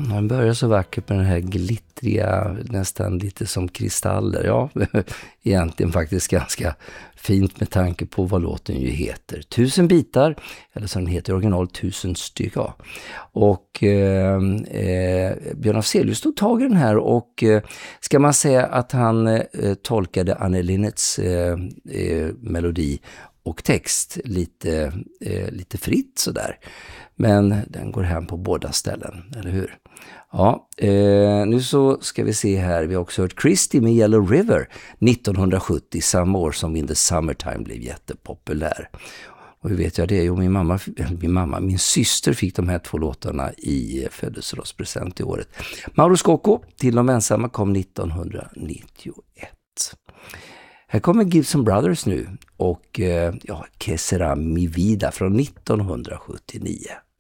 Han börjar så vackert med den här glittriga, nästan lite som kristaller. Ja, egentligen faktiskt ganska fint med tanke på vad låten ju heter. 1000 bitar, eller som den heter i original 1000 stycken. Och Björn Afzelius tog tag i den här och ska man säga att han tolkade Anne Linnets melodi och text lite fritt sådär. Men den går hem på båda ställen, eller hur? Ja, nu så ska vi se här. Vi har också hört Christie med Yellow River 1970, samma år som In the Summertime blev jättepopulär. Och hur vet jag det? Jo, min syster fick de här 2 låtarna i födelsedagspresent i året. Mauro Scocco, Till de ensamma, kom 1991. Här kommer Gibson Brothers nu och Che sarà mi vida från 1979.